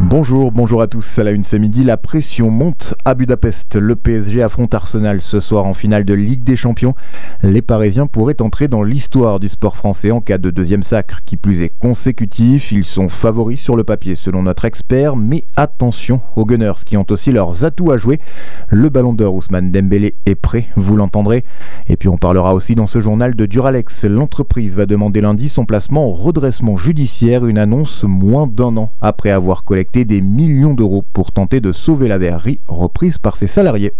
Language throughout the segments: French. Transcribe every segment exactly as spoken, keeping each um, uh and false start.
Bonjour, bonjour à tous. À la une ce midi, la pression monte à Budapest. Le P S G affronte Arsenal ce soir en finale de Ligue des Champions. Les Parisiens pourraient entrer dans l'histoire du sport français en cas de deuxième sacre, qui plus est consécutif. Ils sont favoris sur le papier selon notre expert, mais attention aux Gunners qui ont aussi leurs atouts à jouer. Le ballon d'or Ousmane Dembélé est prêt, vous l'entendrez. Et puis on parlera aussi dans ce journal de Duralex. L'entreprise va demander lundi son placement au redressement judiciaire, une annonce moins d'un an après avoir collecté des millions d'euros pour tenter de sauver la verrerie reprise par ses salariés.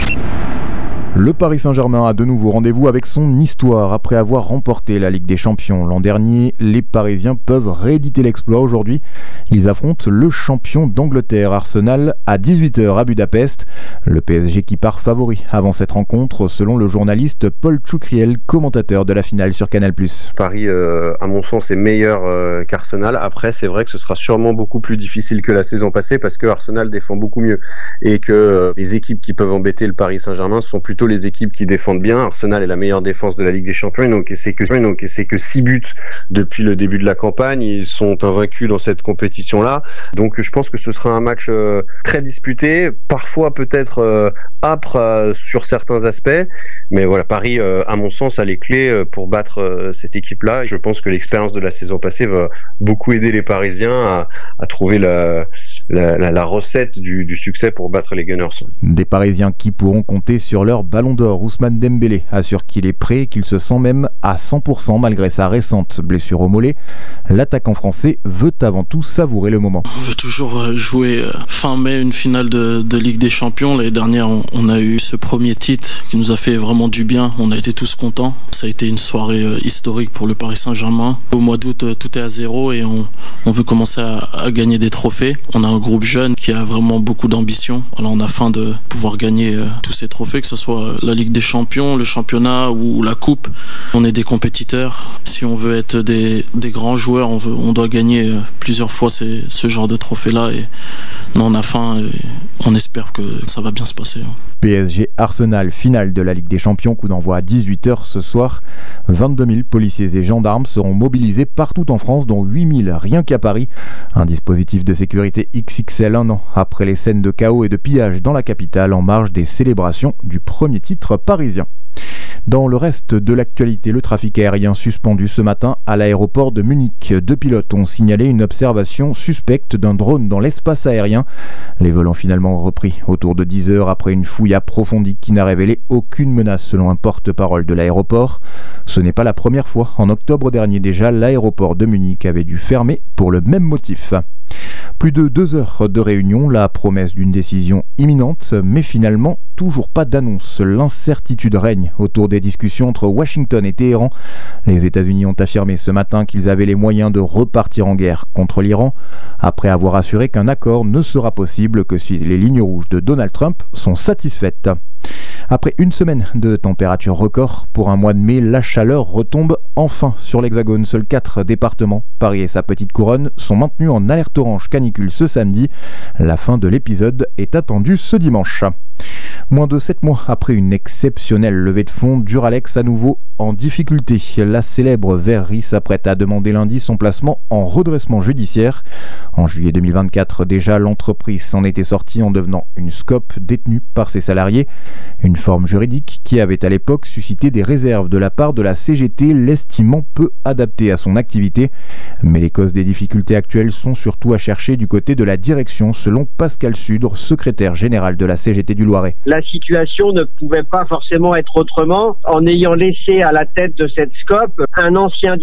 Le Paris Saint-Germain a de nouveau rendez-vous avec son histoire. Après avoir remporté la Ligue des Champions l'an dernier, les Parisiens peuvent rééditer l'exploit aujourd'hui. Ils affrontent le champion d'Angleterre, Arsenal, à dix-huit heures à Budapest. Le P S G qui part favori avant cette rencontre, selon le journaliste Paul Tchoukriel, commentateur de la finale sur Canal plus. Paris, euh, à mon sens, est meilleur euh, qu'Arsenal. Après, c'est vrai que ce sera sûrement beaucoup plus difficile que la saison passée parce que Arsenal défend beaucoup mieux et que euh, les équipes qui peuvent embêter le Paris Saint-Germain sont plutôt les équipes qui défendent bien. Arsenal est la meilleure défense de la Ligue des Champions, donc c'est que donc c'est que six buts depuis le début de la campagne. Ils sont invaincus dans cette compétition-là. Donc je pense que ce sera un match euh, très disputé, parfois peut-être euh, âpre euh, sur certains aspects, mais voilà, Paris, euh, à mon sens, a les clés euh, pour battre euh, cette équipe-là. Et je pense que l'expérience de la saison passée va beaucoup aider les Parisiens à, à trouver la, la, la, la recette du, du succès pour battre les Gunners. Des Parisiens qui pourront compter sur leur ballon d'or. Ousmane Dembélé assure qu'il est prêt et qu'il se sent même à cent pour cent malgré sa récente blessure au mollet. L'attaquant français veut avant tout savourer le moment. On veut toujours jouer fin mai une finale de, de Ligue des Champions. L'année dernière, on, on a eu ce premier titre qui nous a fait vraiment du bien. On a été tous contents. Ça a été une soirée historique pour le Paris Saint-Germain. Au mois d'août, tout est à zéro et on, on veut commencer à, à gagner des trophées. On a un groupe jeune qui a vraiment beaucoup d'ambition. Alors on a faim de pouvoir gagner tous ces trophées, que ce soit la Ligue des Champions, le championnat ou la coupe. On est des compétiteurs. Si on veut être des, des grands joueurs, on, veut, on doit gagner plusieurs fois ces, ce genre de trophée-là. Et non, on a faim et on espère que ça va bien se passer. P S G Arsenal, finale de la Ligue des Champions, coup d'envoi à dix-huit heures ce soir. vingt-deux mille policiers et gendarmes seront mobilisés partout en France, dont huit mille rien qu'à Paris. Un dispositif de sécurité X X L un an après les scènes de chaos et de pillage dans la capitale en marge des célébrations du premier titre parisien. Dans le reste de l'actualité, le trafic aérien suspendu ce matin à l'aéroport de Munich. Deux pilotes ont signalé une observation suspecte d'un drone dans l'espace aérien. Les vols ont finalement repris autour de dix heures après une fouille approfondie qui n'a révélé aucune menace selon un porte-parole de l'aéroport. Ce n'est pas la première fois. En octobre dernier déjà, l'aéroport de Munich avait dû fermer pour le même motif. Plus de deux heures de réunion, la promesse d'une décision imminente, mais finalement toujours pas d'annonce. L'incertitude règne autour des discussions entre Washington et Téhéran. Les États-Unis ont affirmé ce matin qu'ils avaient les moyens de repartir en guerre contre l'Iran, après avoir assuré qu'un accord ne sera possible que si les lignes rouges de Donald Trump sont satisfaites. Après une semaine de température record, pour un mois de mai, la chaleur retombe enfin sur l'Hexagone. Seuls quatre départements, Paris et sa petite couronne, sont maintenus en alerte orange canicule ce samedi. La fin de l'épisode est attendue ce dimanche. Moins de sept mois après une exceptionnelle levée de fonds, Duralex à nouveau en difficulté. La célèbre verrerie s'apprête à demander lundi son placement en redressement judiciaire. En juillet deux mille vingt-quatre, déjà, l'entreprise s'en était sortie en devenant une SCOP détenue par ses salariés. Une forme juridique qui avait à l'époque suscité des réserves de la part de la C G T, l'estimant peu adaptée à son activité. Mais les causes des difficultés actuelles sont surtout à chercher du côté de la direction, selon Pascal Sudre, secrétaire général de la C G T du Loiret. La situation ne pouvait pas forcément être autrement en ayant laissé à la tête de cette SCOP un ancien